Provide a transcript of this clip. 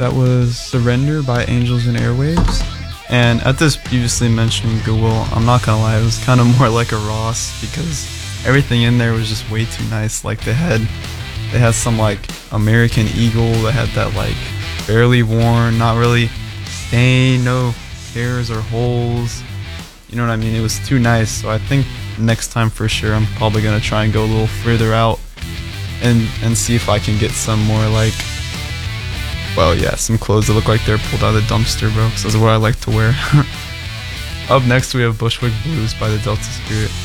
That was Surrender by Angels and Airwaves. And at this previously mentioned Goodwill, I'm not gonna lie, it was kind of more like a Ross because everything in there was just way too nice. Like they had some like American Eagle that had that like barely worn, not really stain, no tears or holes. You know what I mean? It was too nice. So I think next time for sure I'm probably gonna try and go a little further out and see if I can get some more like, well, yeah, some clothes that look like they're pulled out of the dumpster, bro, because that's what I like to wear. Up next we have Bushwick Blues by the Delta Spirit.